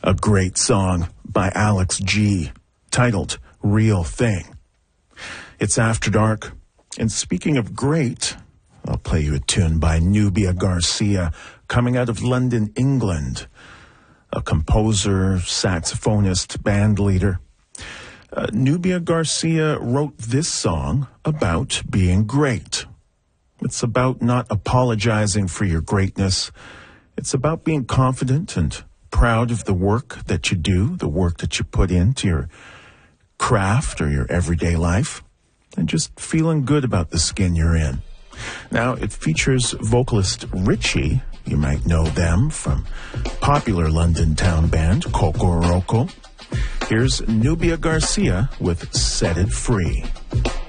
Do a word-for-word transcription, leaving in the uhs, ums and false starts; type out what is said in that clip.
A great song by Alex G, titled Real Thing. It's After Dark, and speaking of great, I'll play you a tune by Nubia Garcia, coming out of London, England. A composer, saxophonist, band leader. Uh, Nubia Garcia wrote this song about being great. It's about not apologizing for your greatness. It's about being confident and proud of the work that you do, the work that you put into your craft or your everyday life, and just feeling good about the skin you're in. Now, it features vocalist Richie. You might know them from popular London town band Kokoroko. Here's Nubia Garcia with Set It Free.